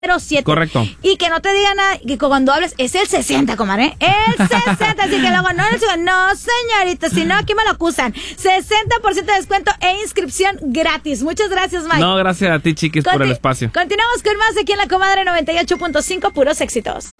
07. Correcto. Y que no te digan nada, que cuando hables es el 60, comadre. El 60, así que luego no, señorita, si no, aquí me lo acusan. 60% de descuento e inscripción gratis. Muchas gracias, Mike. No, gracias a ti, chiquis, por el espacio. Continuamos con más aquí en La Comadre 98.5, puros éxitos.